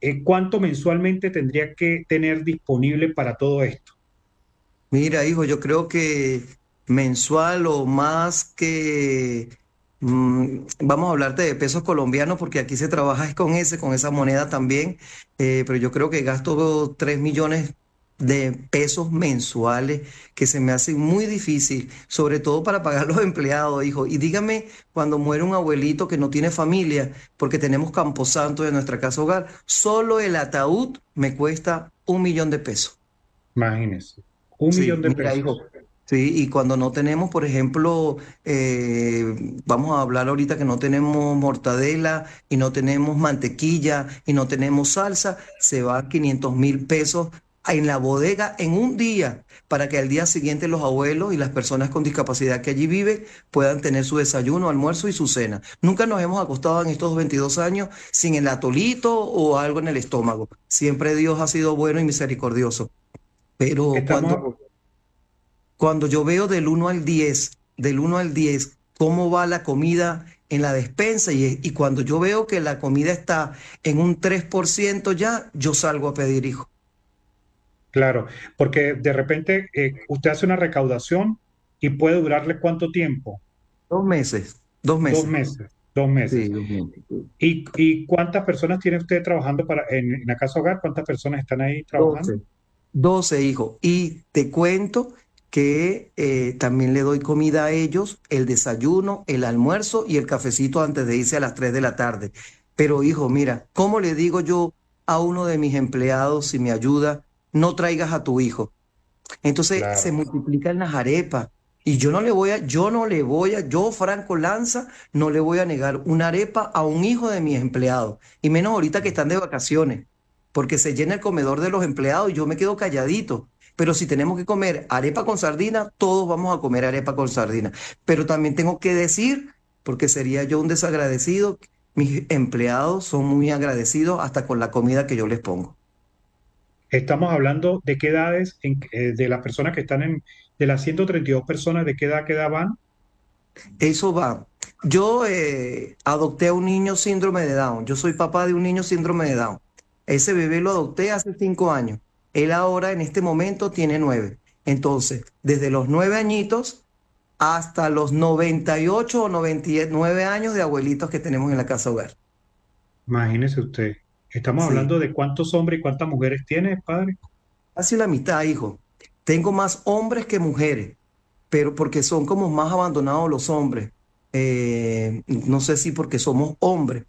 ¿cuánto mensualmente tendría que tener disponible para todo esto? Mira, hijo, yo creo que mensual o más que, vamos a hablarte de pesos colombianos porque aquí se trabaja es con esa moneda también, pero yo creo que gasto 3 millones de pesos mensuales que se me hace muy difícil, sobre todo para pagar los empleados, hijo. Y dígame, cuando muere un abuelito que no tiene familia, porque tenemos camposanto en nuestra casa hogar, solo el ataúd me cuesta 1 millón de pesos. Imagínese, un Sí, millón de mira, hijo. pesos. Sí, y cuando no tenemos, por ejemplo, vamos a hablar ahorita que no tenemos mortadela y no tenemos mantequilla y no tenemos salsa, se va 500.000 pesos en la bodega en un día para que al día siguiente los abuelos y las personas con discapacidad que allí viven puedan tener su desayuno, almuerzo y su cena. Nunca nos hemos acostado en estos 22 años sin el atolito o algo en el estómago. Siempre Dios ha sido bueno y misericordioso. Pero Estamos, cuando yo veo del uno al 10 cómo va la comida en la despensa y cuando yo veo que la comida está en un 3% ya, yo salgo a pedir, hijo. claro, porque de repente usted hace una recaudación y puede durarle cuánto tiempo, 2 meses, dos dos meses. meses, 2 meses. Sí, 2 meses. Sí. ¿Y cuántas personas tiene usted trabajando en la casa hogar? ¿Cuántas personas están ahí trabajando? 12. 12 hijos. Y te cuento que también le doy comida a ellos, el desayuno, el almuerzo y el cafecito antes de irse a las 3 de la tarde. Pero hijo, mira, ¿cómo le digo yo a uno de mis empleados si me ayuda, no traigas a tu hijo? Entonces se Claro, multiplican las arepas. Y yo, Franco Lanza, no le voy a negar una arepa a un hijo de mis empleados. Y menos ahorita que están de vacaciones, porque se llena el comedor de los empleados y yo me quedo calladito. Pero si tenemos que comer arepa con sardina, todos vamos a comer arepa con sardina. Pero también tengo que decir, porque sería yo un desagradecido, mis empleados son muy agradecidos hasta con la comida que yo les pongo. estamos hablando de qué edades, de las personas que están de las 132 personas, ¿de qué edad van? Eso va. Yo adopté a un niño síndrome de Down. Yo soy papá de un niño síndrome de Down. Ese bebé lo adopté hace 5 años. Él ahora en este momento tiene 9. Entonces, desde los 9 añitos hasta los 98 o 99 años de abuelitos que tenemos en la casa hogar. Imagínese usted. Estamos Sí, hablando de cuántos hombres y cuántas mujeres tiene, padre. casi la mitad, hijo. Tengo más hombres que mujeres, pero porque son como más abandonados los hombres. No sé si porque somos hombres,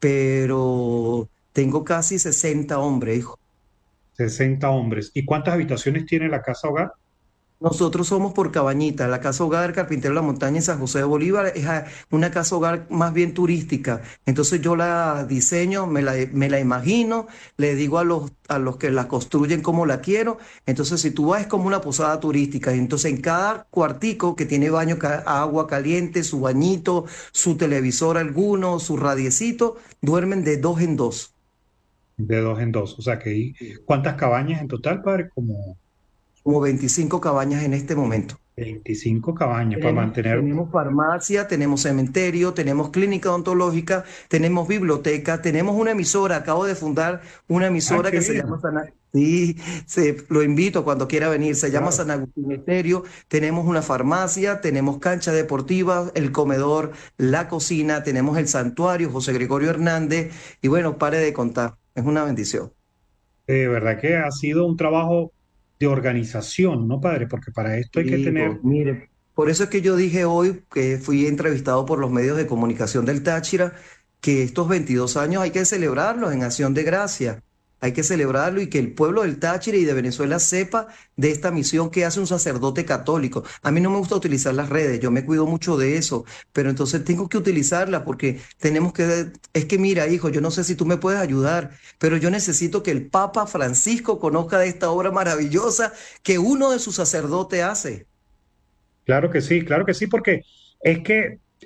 pero tengo casi 60 hombres, hijo. 60 hombres. ¿Y cuántas habitaciones tiene la casa hogar? Nosotros somos por Cabañita, la Casa Hogar Carpintero de la Montaña en San José de Bolívar, es una casa hogar más bien turística. Entonces yo la diseño, me la imagino, le digo a los que la construyen cómo la quiero. Entonces si tú vas es como una posada turística. Entonces en cada cuartico que tiene baño, agua caliente, su bañito, su televisor alguno, su radiecito, duermen de dos en dos. De dos en dos. O sea que hay, ¿cuántas cabañas en total, padre? Como Como 25 cabañas en este momento. 25 cabañas para Tenemos, mantener. tenemos farmacia, tenemos cementerio, tenemos clínica odontológica, tenemos biblioteca, tenemos una emisora. Acabo de fundar una Ah, emisora qué que se llama bien. Sana. Sí, lo invito cuando quiera venir. Se llama Claro. San Agustín Estéreo. Tenemos una farmacia, tenemos cancha deportiva, el comedor, la cocina, tenemos el santuario José Gregorio Hernández. Y bueno, pare de contar. Es una bendición. De verdad que ha sido un trabajo de organización, ¿no, padre? Porque para esto hay que tener. Hijo, mire, por eso es que yo dije hoy que fui entrevistado por los medios de comunicación del Táchira que estos 22 años hay que celebrarlos en acción de gracia. Hay que celebrarlo y que el pueblo del Táchira y de Venezuela sepa de esta misión que hace un sacerdote católico. A mí no me gusta utilizar las redes, yo me cuido mucho de eso, pero entonces tengo que utilizarlas porque tenemos que, es que mira, hijo, yo no sé si tú me puedes ayudar, pero yo necesito que el Papa Francisco conozca de esta obra maravillosa que uno de sus sacerdotes hace. Claro que sí, porque es que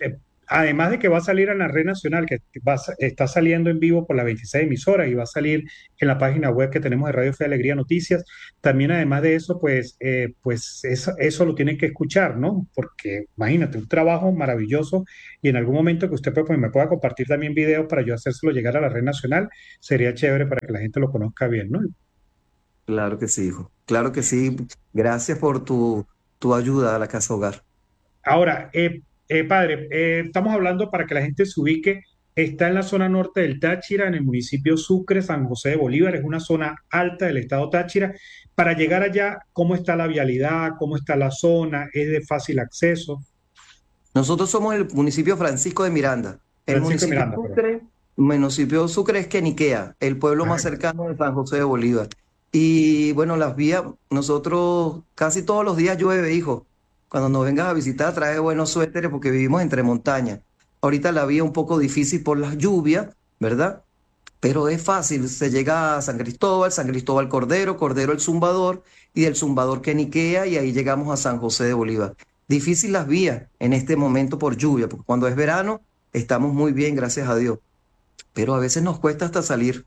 Además de que va a salir en la red nacional, que está saliendo en vivo por las 26 emisoras y va a salir en la página web que tenemos de Radio Fe y Alegría Noticias, también además de eso, pues eso lo tienen que escuchar, ¿no? Porque imagínate, un trabajo maravilloso y en algún momento que usted pues, me pueda compartir también videos para yo hacérselo llegar a la red nacional, sería chévere para que la gente lo conozca bien, ¿no? Claro que sí, hijo. Claro que sí. Gracias por tu ayuda a la casa hogar. Ahora, padre, estamos hablando para que la gente se ubique. Está en la zona norte del Táchira, en el municipio Sucre, San José de Bolívar. Es una zona alta del estado Táchira. Para llegar allá, ¿cómo está la vialidad? ¿Cómo está la zona? ¿Es de fácil acceso? Nosotros somos el municipio Francisco de Miranda. Francisco de Miranda, perdón. El municipio Sucre es Queniquea, el pueblo más Ajá. cercano de San José de Bolívar. Y bueno, las vías, nosotros casi todos los días llueve, hijo. Cuando nos vengas a visitar, trae buenos suéteres porque vivimos entre montañas. Ahorita la vía un poco difícil por las lluvias, ¿verdad? Pero es fácil, se llega a San Cristóbal Cordero, Cordero el Zumbador y del Zumbador Queniquea y ahí llegamos a San José de Bolívar. Difícil las vías en este momento por lluvia, porque cuando es verano estamos muy bien, gracias a Dios, pero a veces nos cuesta hasta salir.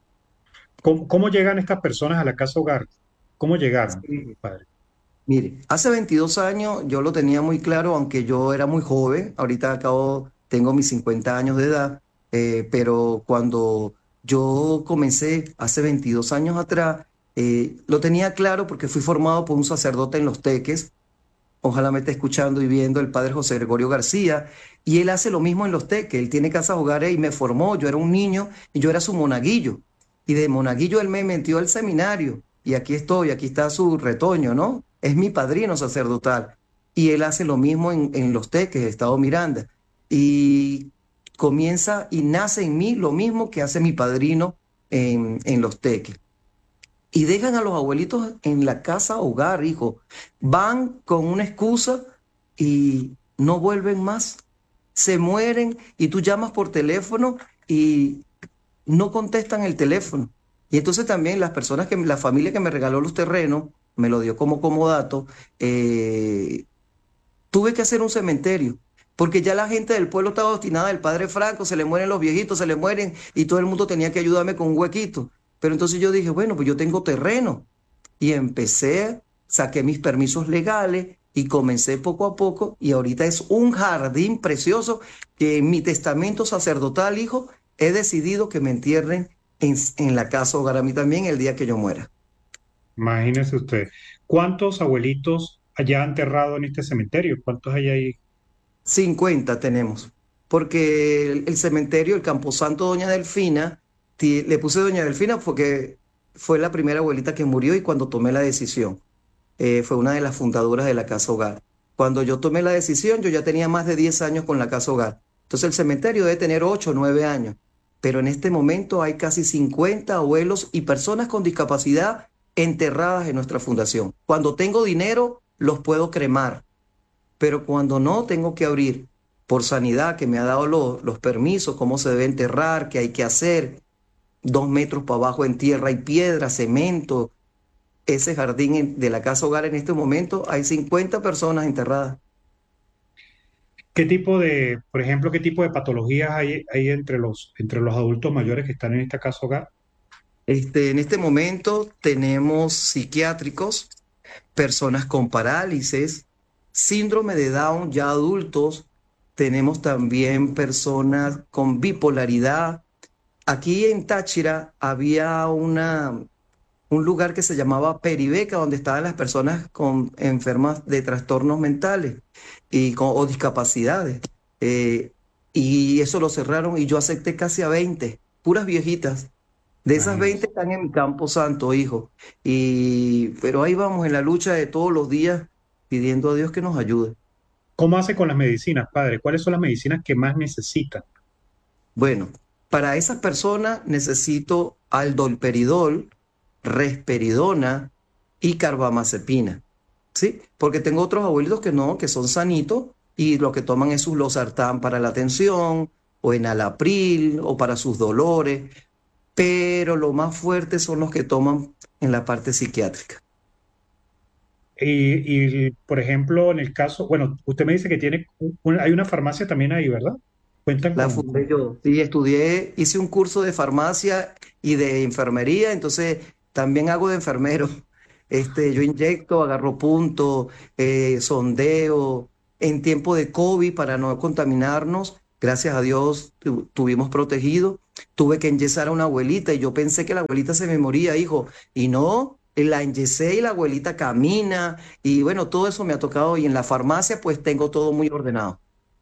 ¿Cómo llegan estas personas a la casa hogar? ¿Cómo llegaron, Sí. padre? Mire, hace 22 años yo lo tenía muy claro, aunque yo era muy joven, ahorita acabo, tengo mis 50 años de edad, pero cuando yo comencé hace 22 años atrás, lo tenía claro porque fui formado por un sacerdote en Los Teques, ojalá me esté escuchando y viendo el padre José Gregorio García, y él hace lo mismo en Los Teques, él tiene casas hogares y me formó, yo era un niño y yo era su monaguillo, y de monaguillo él me metió al seminario, y aquí estoy, aquí está su retoño, ¿no? Es mi padrino sacerdotal, y él hace lo mismo en Los Teques, Estado Miranda, y comienza y nace en mí lo mismo que hace mi padrino en Los Teques y dejan a los abuelitos en la casa hogar, hijo. Van con una excusa y no vuelven más. Se mueren y tú llamas por teléfono y no contestan el teléfono. Y entonces también las personas la familia que me regaló los terrenos, me lo dio como comodato, tuve que hacer un cementerio. Porque ya la gente del pueblo estaba obstinada, el padre Franco, se le mueren los viejitos, se le mueren, y todo el mundo tenía que ayudarme con un huequito. Pero entonces yo dije, bueno, pues yo tengo terreno. Y empecé, saqué mis permisos legales y comencé poco a poco. Y ahorita es un jardín precioso que en mi testamento sacerdotal, hijo, he decidido que me entierren en la casa hogar a mí también el día que yo muera. Imagínese usted. ¿Cuántos abuelitos allá han enterrado en este cementerio? ¿Cuántos hay ahí? 50 tenemos, porque el cementerio, el Camposanto Doña Delfina, le puse Doña Delfina porque fue la primera abuelita que murió y cuando tomé la decisión, fue una de las fundadoras de la Casa Hogar. Cuando yo tomé la decisión, yo ya tenía más de 10 años con la Casa Hogar. Entonces el cementerio debe tener 8 o 9 años, pero en este momento hay casi 50 abuelos y personas con discapacidad enterradas en nuestra fundación. Cuando tengo dinero, los puedo cremar, pero cuando no, tengo que abrir por sanidad, que me ha dado los permisos, cómo se debe enterrar, qué hay que hacer, 2 metros para abajo en tierra y piedra, cemento. Ese jardín de la casa hogar en este momento hay 50 personas enterradas. ¿Qué tipo de, por ejemplo, qué tipo de patologías hay entre los adultos mayores que están en esta casa hogar? En este momento tenemos psiquiátricos, personas con parálisis, síndrome de Down ya adultos, tenemos también personas con bipolaridad. Aquí en Táchira había un lugar que se llamaba Peribeca, donde estaban las personas enfermas de trastornos mentales o discapacidades. Eh, y eso lo cerraron y yo acepté casi a 20 puras viejitas. De esas Imagínense. 20 están en mi campo santo, hijo. Pero ahí vamos en la lucha de todos los días pidiendo a Dios que nos ayude. ¿Cómo hace con las medicinas, padre? ¿Cuáles son las medicinas que más necesitan? Bueno, para esas personas necesito aldolperidol, risperidona y carbamazepina, ¿sí? Porque tengo otros abuelitos que no, que son sanitos y lo que toman es su losartán para la tensión o enalapril o para sus dolores, pero lo más fuerte son los que toman en la parte psiquiátrica. Por ejemplo, en el caso, bueno, usted me dice que tiene, hay una farmacia también ahí, ¿verdad? Cuentan La fundé yo. Sí, estudié, hice un curso de farmacia y de enfermería, entonces también hago de enfermero. Yo inyecto, agarro puntos, sondeo. En tiempo de COVID, para no contaminarnos, gracias a Dios tuvimos protegido. Tuve que enyesar a una abuelita y yo pensé que la abuelita se me moría, hijo. Y no, la enyesé y la abuelita camina. Y bueno, todo eso me ha tocado. Y en la farmacia, pues tengo todo muy ordenado.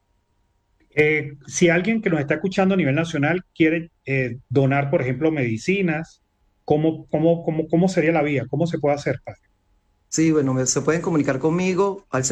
Si alguien que nos está escuchando a nivel nacional quiere donar, por ejemplo, medicinas, ¿cómo sería la vía? ¿Cómo se puede hacer, padre? Sí, bueno, se pueden comunicar conmigo al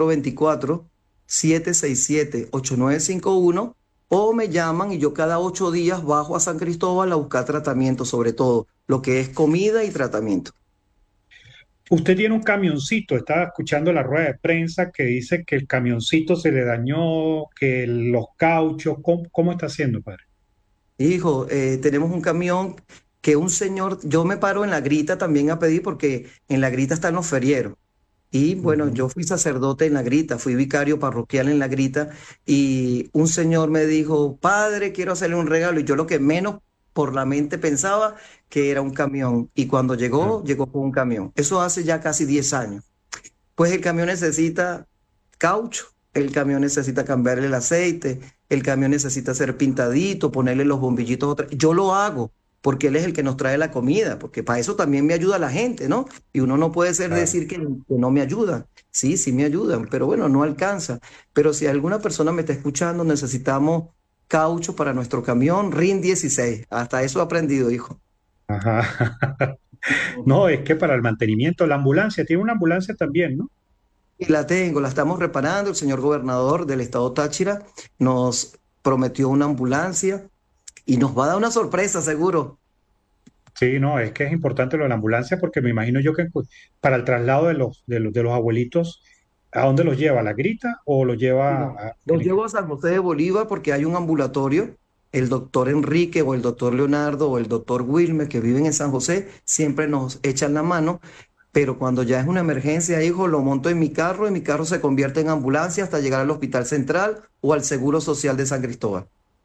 0424-767-8951 o me llaman y yo cada 8 días bajo a San Cristóbal a buscar tratamiento, sobre todo lo que es comida y tratamiento. Usted tiene un camioncito, estaba escuchando la rueda de prensa que dice que el camioncito se le dañó, que los cauchos, ¿cómo está haciendo, padre? Hijo, tenemos un camión que un señor, yo me paro en la grita también a pedir porque en la grita están los ferieros. Y bueno, Ujú. yo fui sacerdote en la grita, fui vicario parroquial en la grita y un señor me dijo, padre, quiero hacerle un regalo. Y yo lo que menos por la mente pensaba que era un camión. Y cuando Ah, llegó, llegó con un camión. Eso hace ya casi 10 años. Pues el camión necesita caucho, el camión necesita cambiarle el aceite, el camión necesita ser pintadito, ponerle los bombillitos otra. Yo lo hago porque él es el que nos trae la comida, porque para eso también me ayuda la gente, ¿no? Y uno no puede ser claro. decir que no me ayudan. Sí, sí me ayudan, pero bueno, no alcanza. Pero si alguna persona me está escuchando, necesitamos caucho para nuestro camión RIN 16. Hasta eso he aprendido, hijo. Ajá. Ujú. No, es que para el mantenimiento, la ambulancia, tiene una ambulancia también, ¿no? Y la tengo, la estamos reparando. El señor gobernador del estado Táchira nos prometió una ambulancia y nos va a dar una sorpresa, seguro. Sí, no, es que es importante lo de la ambulancia porque me imagino yo que pues, para el traslado de los abuelitos, ¿a dónde los lleva? ¿A la grita o los lleva No. a... Los llevo a San José de Bolívar porque hay un ambulatorio. El doctor Enrique o el doctor Leonardo o el doctor Wilmer que viven en San José siempre nos echan la mano, pero cuando ya es una emergencia, hijo, lo monto en mi carro y mi carro se convierte en ambulancia hasta llegar al Hospital Central o al Seguro Social de San Cristóbal.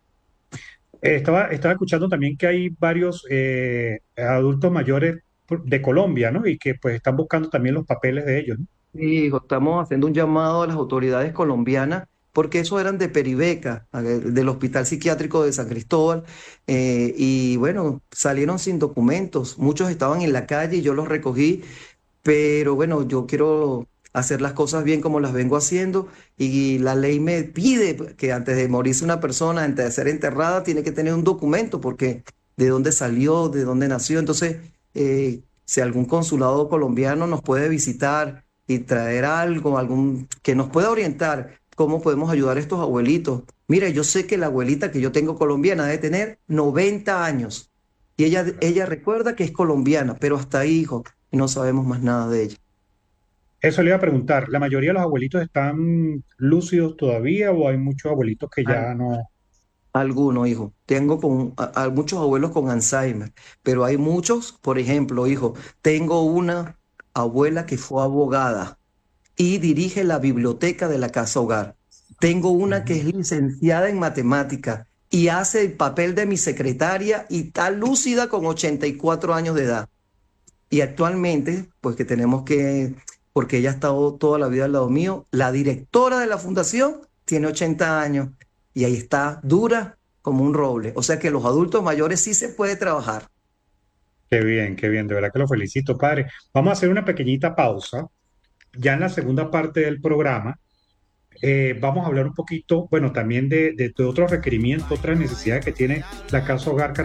Estaba escuchando también que hay varios adultos mayores de Colombia, ¿no? Y que pues están buscando también los papeles de ellos, ¿no? Sí, hijo, estamos haciendo un llamado a las autoridades colombianas porque esos eran de Peribeca, del Hospital Psiquiátrico de San Cristóbal, y bueno, salieron sin documentos. Muchos estaban en la calle y yo los recogí, pero bueno, yo quiero hacer las cosas bien como las vengo haciendo y la ley me pide que antes de morirse una persona, antes de ser enterrada, tiene que tener un documento porque de dónde salió, de dónde nació. Entonces, si algún consulado colombiano nos puede visitar y traer algo, algún que nos pueda orientar cómo podemos ayudar a estos abuelitos. Mire, yo sé que la abuelita que yo tengo colombiana debe tener 90 años y ella recuerda que es colombiana, pero hasta ahí, hijo, y no sabemos más nada de ella. Eso le iba a preguntar, ¿la mayoría de los abuelitos están lúcidos todavía o hay muchos abuelitos que Al- ya no? Alguno, hijo. Tengo a muchos abuelos con Alzheimer, pero hay muchos, por ejemplo, hijo, tengo una abuela que fue abogada y dirige la biblioteca de la casa hogar. Tengo una que es Ujú. licenciada en matemática y hace el papel de mi secretaria y está lúcida con 84 años de edad. Y actualmente, pues que tenemos que, porque ella ha estado toda la vida al lado mío, la directora de la fundación tiene 80 años y ahí está dura como un roble. O sea que los adultos mayores sí se puede trabajar. Qué bien, de verdad que lo felicito, padre. Vamos a hacer una pequeñita pausa. Ya en la segunda parte del programa vamos a hablar un poquito, bueno, también de otros requerimientos, otras necesidades que tiene la casa hogar